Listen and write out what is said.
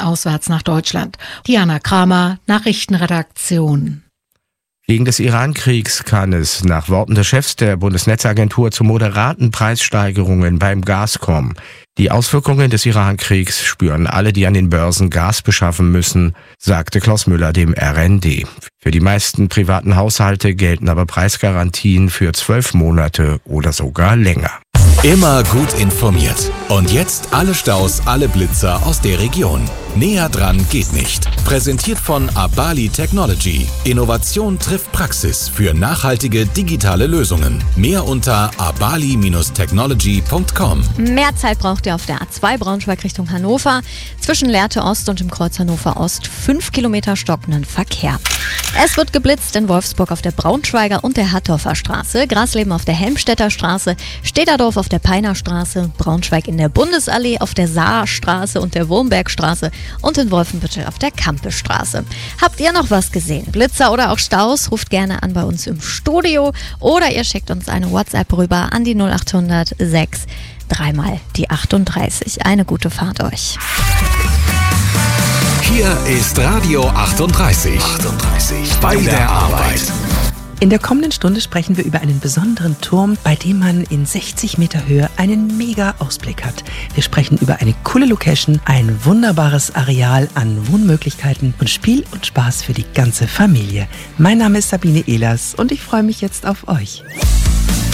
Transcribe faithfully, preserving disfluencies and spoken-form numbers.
auswärts nach Deutschland. Diana Kramer, Nachrichtenredaktion. Wegen des Iran-Kriegs kann es nach Worten des Chefs der Bundesnetzagentur zu moderaten Preissteigerungen beim Gas kommen. Die Auswirkungen des Iran-Kriegs spüren alle, die an den Börsen Gas beschaffen müssen, sagte Klaus Müller dem R N D. Für die meisten privaten Haushalte gelten aber Preisgarantien für zwölf Monate oder sogar länger. Immer gut informiert. Und jetzt alle Staus, alle Blitzer aus der Region. Näher dran geht nicht. Präsentiert von Abali Technology. Innovation trifft Praxis für nachhaltige digitale Lösungen. Mehr unter abali Technology punkt com. Mehr Zeit braucht ihr auf der A zwei Braunschweig Richtung Hannover. Zwischen Lehrte Ost und dem Kreuz Hannover Ost fünf Kilometer stockenden Verkehr. Es wird geblitzt in Wolfsburg auf der Braunschweiger und der Hattorfer Straße, Grasleben auf der Helmstedter Straße, Stederdorf auf der Peiner Straße, Braunschweig in der Bundesallee, auf der Saarstraße und der Wurmbergstraße und in Wolfenbüttel auf der Kampestraße. Habt ihr noch was gesehen? Blitzer oder auch Staus? Ruft gerne an bei uns im Studio oder ihr schickt uns eine WhatsApp rüber an die null acht hundert sechs dreimal die achtunddreißig. Eine gute Fahrt euch. Hier ist Radio achtunddreißig. achtunddreißig bei der Arbeit. In der kommenden Stunde sprechen wir über einen besonderen Turm, bei dem man in sechzig Meter Höhe einen mega Ausblick hat. Wir sprechen über eine coole Location, ein wunderbares Areal an Wohnmöglichkeiten und Spiel und Spaß für die ganze Familie. Mein Name ist Sabine Ehlers und ich freue mich jetzt auf euch.